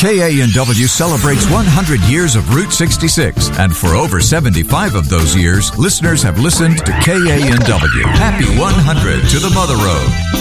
KANW celebrates 100 years of Route 66, and for over 75 of those years, listeners have listened to KANW. Happy 100 to the Mother Road.